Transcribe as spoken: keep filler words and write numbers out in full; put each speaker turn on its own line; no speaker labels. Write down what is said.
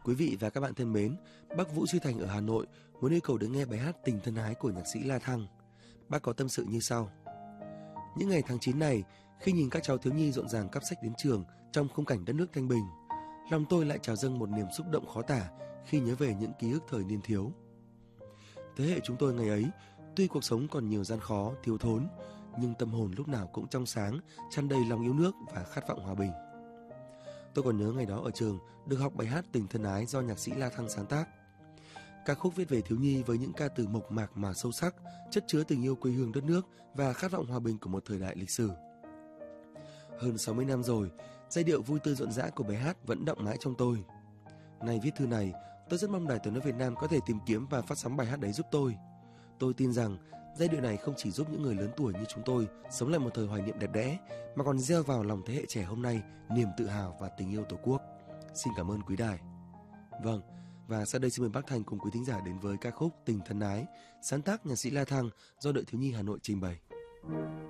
Quý vị và các bạn thân mến, bác Vũ Duy Thành ở Hà Nội muốn yêu cầu được nghe bài hát Tình Thân Ái của nhạc sĩ La Thăng. Bác có tâm sự như sau. Những ngày tháng chín này, khi nhìn các cháu thiếu nhi rộn ràng cắp sách đến trường trong khung cảnh đất nước thanh bình, lòng tôi lại trào dâng một niềm xúc động khó tả khi nhớ về những ký ức thời niên thiếu. Thế hệ chúng tôi ngày ấy, tuy cuộc sống còn nhiều gian khó, thiếu thốn, nhưng tâm hồn lúc nào cũng trong sáng, tràn đầy lòng yêu nước và khát vọng hòa bình. Tôi còn nhớ ngày đó ở trường được học bài hát Tình Thân Ái do nhạc sĩ La Thăng sáng tác. Ca khúc viết về thiếu nhi với những ca từ mộc mạc mà sâu sắc, chất chứa tình yêu quê hương đất nước và khát vọng hòa bình của một thời đại lịch sử. Hơn sáu mươi năm rồi, giai điệu vui tươi rộn rã của bài hát vẫn đọng mãi trong tôi. Nay viết thư này, tôi rất mong Đài Tiếng nói Việt Nam có thể tìm kiếm và phát sóng bài hát đấy giúp tôi. Tôi tin rằng giai điệu này không chỉ giúp những người lớn tuổi như chúng tôi sống lại một thời hoài niệm đẹp đẽ, mà còn gieo vào lòng thế hệ trẻ hôm nay niềm tự hào và tình yêu Tổ quốc. Xin cảm ơn quý đài. Vâng, và sau đây xin mời bác Thành cùng quý thính giả đến với ca khúc Tình Thân Ái, sáng tác nhạc sĩ La Thăng do Đội Thiếu nhi Hà Nội trình bày.